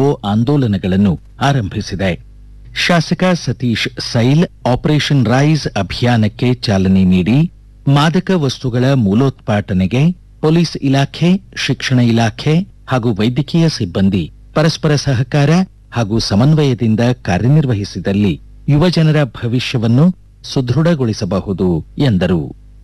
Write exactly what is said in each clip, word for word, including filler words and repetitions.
ಆಂದೋಲನಗಳನ್ನು ಆರಂಭಿಸಿದೆ. ಶಾಸಕ Satish sail operation rice ಅಭಿಯಾನಕ್ಕೆ ಚಾಲನೆ ನೀಡಿ ಮಾದಕ ವಸ್ತುಗಳ ಮೂಲೋತ್ಪಾಟನೆಗೆ ಪೊಲೀಸ್ ಇಲಾಖೆ, ಶಿಕ್ಷಣ ಇಲಾಖೆ ಹಾಗೂ ವೈದ್ಯಕೀಯ ಸಿಬ್ಬಂದಿ ಪರಸ್ಪರ ಸಹಕಾರ ಹಾಗೂ ಸಮನ್ವಯದಿಂದ ಕಾರ್ಯನಿರ್ವಹಿಸಿದಲ್ಲಿ ಯುವಜನರ ಭವಿಷ್ಯವನ್ನು ಸುದೃಢಗೊಳಿಸಬಹುದು ಎಂದರು.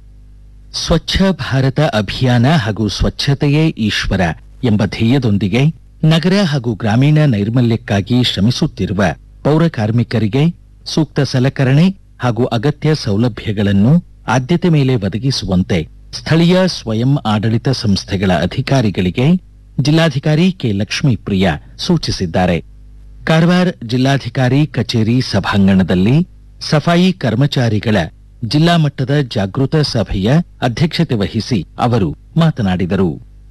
ಸ್ವಚ್ಛ ಭಾರತ ಅಭಿಯಾನ ಹಾಗೂ ಸ್ವಚ್ಛತೆಯೇ ಈಶ್ವರ ಎಂಬ ಧ್ಯೇಯದೊಂದಿಗೆ ನಗರ ಹಾಗೂ ಗ್ರಾಮೀಣ ನೈರ್ಮಲ್ಯಕ್ಕಾಗಿ ಶ್ರಮಿಸುತ್ತಿರುವ ಪೌರ ಕಾರ್ಮಿಕರಿಗೆ ಸೂಕ್ತ ಸಲಕರಣೆ ಹಾಗೂ ಅಗತ್ಯ ಸೌಲಭ್ಯಗಳನ್ನು ಆದ್ಯತೆ ಮೇಲೆ ಒದಗಿಸುವಂತೆ ಸ್ಥಳೀಯ ಸ್ವಯಂ ಆಡಳಿತ ಸಂಸ್ಥೆಗಳ ಅಧಿಕಾರಿಗಳಿಗೆ ಜಿಲ್ಲಾಧಿಕಾರಿ ಕೆ ಲಕ್ಷ್ಮೀಪ್ರಿಯ ಸೂಚಿಸಿದ್ದಾರೆ. ಕಾರವಾರ ಜಿಲ್ಲಾಧಿಕಾರಿ ಕಚೇರಿ ಸಭಾಂಗಣದಲ್ಲಿ ಸಫಾಯಿ ಕರ್ಮಚಾರಿಗಳ ಜಿಲ್ಲಾ ಮಟ್ಟದ ಜಾಗೃತ ಸಭೆಯ ಅಧ್ಯಕ್ಷತೆ ವಹಿಸಿ ಅವರು ಮಾತನಾಡಿದರು.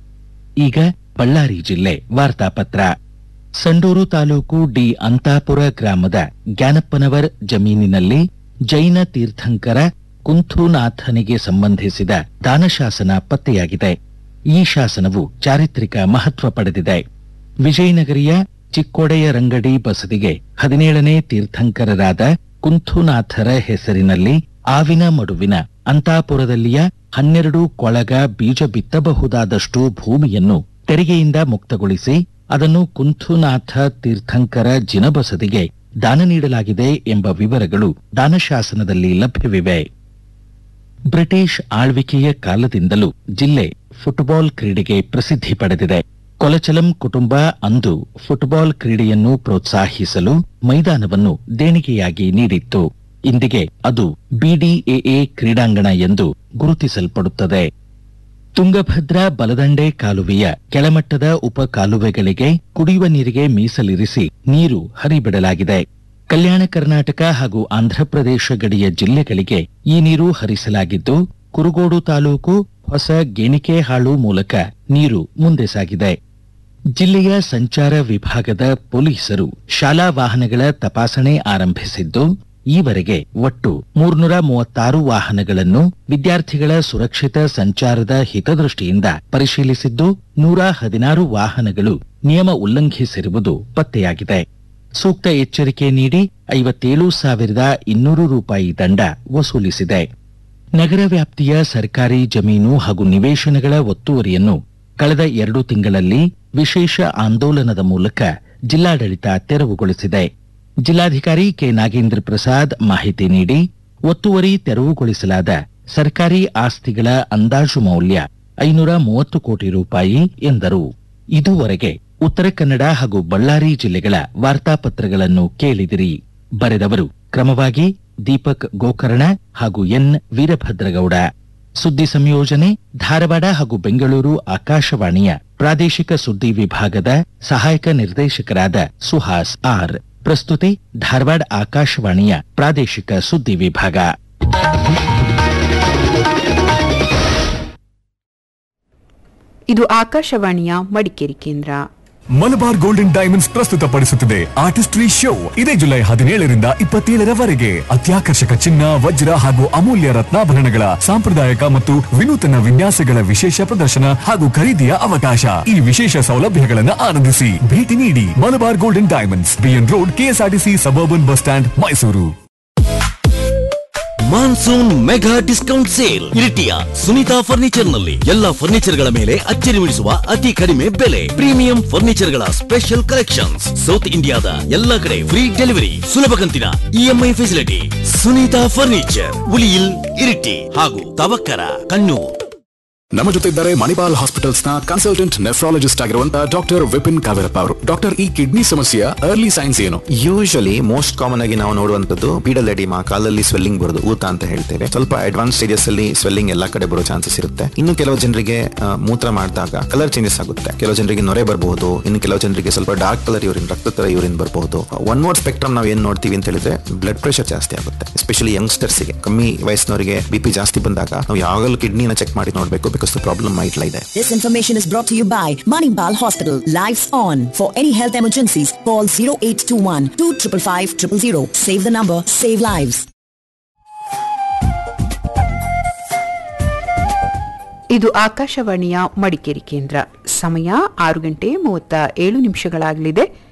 ಈಗ ಬಳ್ಳಾರಿ ಜಿಲ್ಲೆ ವಾರ್ತಾಪತ್ರ. ಸಂಡೂರು ತಾಲೂಕು ಡಿ ಅಂತಾಪುರ ಗ್ರಾಮದ ಜ್ಞಾನಪ್ಪನವರ್ ಜಮೀನಿನಲ್ಲಿ ಜೈನ ತೀರ್ಥಂಕರ ಕುಂಥುನಾಥನಿಗೆ ಸಂಬಂಧಿಸಿದ ದಾನಶಾಸನ ಪತ್ತೆಯಾಗಿದೆ. ಈ ಶಾಸನವು ಚಾರಿತ್ರಿಕ ಮಹತ್ವ ಪಡೆದಿದೆ. ವಿಜಯನಗರಿಯ ಚಿಕ್ಕೋಡೆಯರಂಗಡಿ ಬಸದಿಗೆ ಹದಿನೇಳನೇ ತೀರ್ಥಂಕರರಾದ ಕುಂಥುನಾಥರ ಹೆಸರಿನಲ್ಲಿ ಆವಿನ ಮಡುವಿನ ಅಂತಾಪುರದಲ್ಲಿಯ ಹನ್ನೆರಡು ಕೊಳಗ ಬೀಜ ಬಿತ್ತಬಹುದಾದಷ್ಟು ಭೂಮಿಯನ್ನು ತೆರಿಗೆಯಿಂದ ಮುಕ್ತಗೊಳಿಸಿ ಅದನ್ನು ಕುಂಥುನಾಥ ತೀರ್ಥಂಕರ ಜಿನಬಸದಿಗೆ ದಾನ ನೀಡಲಾಗಿದೆ ಎಂಬ ವಿವರಗಳು ದಾನಶಾಸನದಲ್ಲಿ ಲಭ್ಯವಿವೆ. ಬ್ರಿಟಿಷ್ ಆಳ್ವಿಕೆಯ ಕಾಲದಿಂದಲೂ ಜಿಲ್ಲೆ ಫುಟ್ಬಾಲ್ ಕ್ರೀಡೆಗೆ ಪ್ರಸಿದ್ಧಿ ಪಡೆದಿದೆ. ಕೊಲಚಲಂ ಕುಟುಂಬ ಅಂದು ಫುಟ್ಬಾಲ್ ಕ್ರೀಡೆಯನ್ನು ಪ್ರೋತ್ಸಾಹಿಸಲು ಮೈದಾನವನ್ನು ದೇಣಿಗೆಯಾಗಿ ನೀಡಿತ್ತು. ಇಂದಿಗೆ ಅದು ಬಿಡಿಎಎ ಕ್ರೀಡಾಂಗಣ ಎಂದು ಗುರುತಿಸಲ್ಪಡುತ್ತದೆ. ತುಂಗಭದ್ರಾ ಬಲದಂಡೆ ಕಾಲುವೆಯ ಕೆಳಮಟ್ಟದ ಉಪ ಕಾಲುವೆಗಳಿಗೆ ಕುಡಿಯುವ ನೀರಿಗೆ ಮೀಸಲಿರಿಸಿ ನೀರು ಹರಿಬಿಡಲಾಗಿದೆ. ಕಲ್ಯಾಣ ಕರ್ನಾಟಕ ಹಾಗೂ ಆಂಧ್ರಪ್ರದೇಶ ಗಡಿಯ ಜಿಲ್ಲೆಗಳಿಗೆ ಈ ನೀರು ಹರಿಸಲಾಗಿದ್ದು, ಕುರುಗೋಡು ತಾಲೂಕು ಹೊಸ ಗೇಣಿಕೆಹಾಳು ಮೂಲಕ ನೀರು ಮುಂದೆ ಸಾಗಿದೆ. ಜಿಲ್ಲೆಯ ಸಂಚಾರ ವಿಭಾಗದ ಪೊಲೀಸರು ಶಾಲಾ ವಾಹನಗಳ ತಪಾಸಣೆ ಆರಂಭಿಸಿದ್ದು, ಈವರೆಗೆ ಒಟ್ಟು ಮೂರ್ನೂರ ಮೂವತ್ತಾರು ವಾಹನಗಳನ್ನು ವಿದ್ಯಾರ್ಥಿಗಳ ಸುರಕ್ಷಿತ ಸಂಚಾರದ ಹಿತದೃಷ್ಟಿಯಿಂದ ಪರಿಶೀಲಿಸಿದ್ದು, ನೂರ ಹದಿನಾರು ವಾಹನಗಳು ನಿಯಮ ಉಲ್ಲಂಘಿಸಿರುವುದು ಪತ್ತೆಯಾಗಿದೆ. ಸೂಕ್ತ ಎಚ್ಚರಿಕೆ ನೀಡಿ ಐವತ್ತೇಳು ಸಾವಿರದ ಇನ್ನೂರು ರೂಪಾಯಿ ದಂಡ ವಸೂಲಿಸಿದೆ. ನಗರ ವ್ಯಾಪ್ತಿಯ ಸರ್ಕಾರಿ ಜಮೀನು ಹಾಗೂ ನಿವೇಶನಗಳ ಒತ್ತುವರಿಯನ್ನು ಕಳೆದ ಎರಡು ತಿಂಗಳಲ್ಲಿ ವಿಶೇಷ ಆಂದೋಲನದ ಮೂಲಕ ಜಿಲ್ಲಾಡಳಿತ ತೆರವುಗೊಳಿಸಿದೆ. ಜಿಲ್ಲಾಧಿಕಾರಿ ಕೆ ನಾಗೇಂದ್ರ ಪ್ರಸಾದ್ ಮಾಹಿತಿ ನೀಡಿ, ಒತ್ತುವರಿ ತೆರವುಗೊಳಿಸಲಾದ ಸರ್ಕಾರಿ ಆಸ್ತಿಗಳ ಅಂದಾಜು ಮೌಲ್ಯ ಐನೂರ ಮೂವತ್ತು ಕೋಟಿ ರೂಪಾಯಿ ಎಂದರು. ಇದುವರೆಗೆ ಉತ್ತರ ಕನ್ನಡ ಹಾಗೂ ಬಳ್ಳಾರಿ ಜಿಲ್ಲೆಗಳ ವಾರ್ತಾಪತ್ರಗಳನ್ನು ಕೇಳಿದಿರಿ. ಬರೆದವರು ಕ್ರಮವಾಗಿ ದೀಪಕ್ ಗೋಕರ್ಣ ಹಾಗೂ ಎನ್ ವೀರಭದ್ರಗೌಡ. ಸುದ್ದಿ ಸಂಯೋಜನೆ ಧಾರವಾಡ ಹಾಗೂ ಬೆಂಗಳೂರು ಆಕಾಶವಾಣಿಯ ಪ್ರಾದೇಶಿಕ ಸುದ್ದಿ ವಿಭಾಗದ ಸಹಾಯಕ ನಿರ್ದೇಶಕರಾದ ಸುಹಾಸ್ ಆರ್. ಪ್ರಸ್ತುತಿ ಧಾರವಾಡ ಆಕಾಶವಾಣಿಯ ಪ್ರಾದೇಶಿಕ ಸುದ್ದಿ ವಿಭಾಗ. ಇದು ಆಕಾಶವಾಣಿಯ ಮಡಿಕೇರಿ ಕೇಂದ್ರ. Malabar golden diamonds ಪ್ರಸ್ತುತಪಡಿಸುತ್ತಿದೆ artistry show. ಇದೇ ಜುಲೈ ಹದಿನೇಳರಿಂದ ಇಪ್ಪತ್ತೇಳರವರೆಗೆ ಅತ್ಯಾಕರ್ಷಕ ಚಿನ್ನ, ವಜ್ರ ಹಾಗೂ ಅಮೂಲ್ಯ ರತ್ನಾಭರಣಗಳ ಸಾಂಪ್ರದಾಯಿಕ ಮತ್ತು ವಿನೂತನ ವಿನ್ಯಾಸಗಳ ವಿಶೇಷ ಪ್ರದರ್ಶನ ಹಾಗೂ ಖರೀದಿಯ ಅವಕಾಶ. ಈ ವಿಶೇಷ ಸೌಲಭ್ಯಗಳನ್ನು ಆನಂದಿಸಿ. ಭೇಟಿ ನೀಡಿ Malabar golden diamonds, B N road, KSRTC suburban bus stand, Mysuru. Monsoon mega discount sale ಇರಿಟಿಯ Sunita furniture ನಲ್ಲಿ ಎಲ್ಲಾ ಫರ್ನಿಚರ್ ಗಳ ಮೇಲೆ ಅಚ್ಚರಿ ಮೂಡಿಸುವ ಅತಿ ಕಡಿಮೆ ಬೆಲೆ. ಪ್ರೀಮಿಯಂ ಫರ್ನಿಚರ್ ಗಳ ಸ್ಪೆಷಲ್ ಕಲೆಕ್ಷನ್ಸ್. ಸೌತ್ ಇಂಡಿಯಾದ ಎಲ್ಲಾ ಕಡೆ ಫ್ರೀ ಡೆಲಿವರಿ, ಸುಲಭ ಕಂತಿನ EMI facility. Sunita furniture, Uliyil, Iritty ಹಾಗೂ ತವಕ್ಕರ, ಕಣ್ಣೂರ್. ನಮ್ಮ ಜೊತೆ ಇದ್ದಾರೆ ಮಣಿಪಾಲ್ ಹಾಸ್ಪಿಟಲ್ಸ್ ನ ಕನ್ಸಲ್ಟೆಂಟ್ ನೆಫ್ರಾಲಜಿಸ್ಟ್ ಆಗಿರುವಂತಹ ಡಾಕ್ಟರ್ ವಿಪಿನ್ ಕಾವೇರಪ್ಪ ಅವರು. ಡಾಕ್ಟರ್, ಈ ಕಿಡ್ನಿ ಸಮಸ್ಯೆಯ ಅರ್ಲಿ ಸೈನ್ಸ್ ಏನು? ಯೂಶಲಿ ಮೋಸ್ಟ್ ಕಾಮನ್ ಆಗಿ ನಾವು ನೋಡುವಂತದ್ದು ಪೀಡಲ್ ಎಡಿಮಾ, ಕಾಲಲ್ಲಿ ಸ್ವೆಲ್ಲಿಂಗ್ ಬರೋದು, ಊತ ಅಂತ ಹೇಳ್ತೇವೆ. ಸ್ವಲ್ಪ ಅಡ್ವಾನ್ಸ್ ಸ್ಟೇಜಸ್ ಅಲ್ಲಿ ಸ್ವೆಲ್ಲಿಂಗ್ ಎಲ್ಲಾ ಕಡೆ ಬರೋ ಚಾನ್ಸಸ್ ಇರುತ್ತೆ. ಇನ್ನು ಕೆಲವು ಜನರಿಗೆ ಮೂತ್ರ ಮಾಡಿದಾಗ ಕಲರ್ ಚೇಂಜಸ್ ಆಗುತ್ತೆ, ಕೆಲವು ಜನರಿಗೆ ನೊರೆ ಬರಬಹುದು, ಇನ್ನು ಕೆಲವು ಜನರಿಗೆ ಸ್ವಲ್ಪ ಡಾರ್ಕ್ ಕಲರ್ ಯೂರಿನ್, ರಕ್ತ ತರ ಯೂರಿನ್ ಬರಬಹುದು. ಒನ್ ಮೋರ್ ಸ್ಪೆಕ್ಟ್ರಮ್ ನಾವು ಏನ್ ನೋಡ್ತೀವಿ ಅಂತ ಹೇಳಿದ್ರೆ ಬ್ಲಡ್ ಪ್ರೆಷರ್ ಜಾಸ್ತಿ ಆಗುತ್ತೆ. ಎಸ್ಪೆಷಲಿ ಯಂಗ್ಸ್ಟರ್ಸ್ ಗೆ, ಕಮ್ಮಿ ವಯಸ್ಸಿನವರಿಗೆ ಬಿಪಿ ಜಾಸ್ತಿ ಬಂದಾಗ ನಾವು ಯಾವಾಗಲೂ ಕಿಡ್ನಿನ ಚೆಕ್ ಮಾಡಿ ನೋಡಬೇಕು. Because the problem might lie there. This information is brought to you by Manipal Hospital. Lives on. For any health emergencies, call zero eight two one two five five zero zero zero. Save the number, save lives. ಇದು ಆಕಾಶವಾಣಿಯ ಮಡಿಕೇರಿ ಕೇಂದ್ರ. ಸಮಯ ಆರು ಗಂಟೆ ಮೂವತ್ತ ಏಳು ನಿಮಿಷಗಳಾಗಲಿದೆ.